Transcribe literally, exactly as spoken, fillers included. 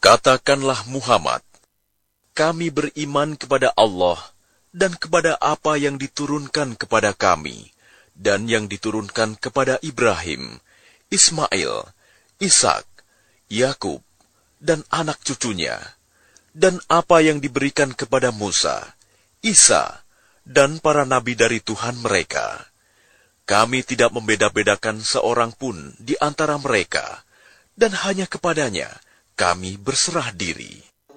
Katakanlah Muhammad, kami beriman kepada Allah dan kepada apa yang diturunkan kepada kami dan yang diturunkan kepada Ibrahim, Ismail, Ishak, Yakub, dan anak cucunya, dan apa yang diberikan kepada Musa, Isa, dan para nabi dari Tuhan mereka. Kami tidak membeda-bedakan seorang pun di antara mereka, dan hanya kepadanya kami berserah diri.